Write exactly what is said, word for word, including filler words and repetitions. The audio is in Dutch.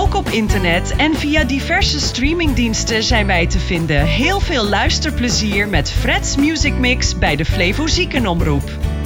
Ook op internet en via diverse streamingdiensten zijn wij te vinden. Heel veel luisterplezier met Fred's Music Mix bij de Flevo Ziekenomroep.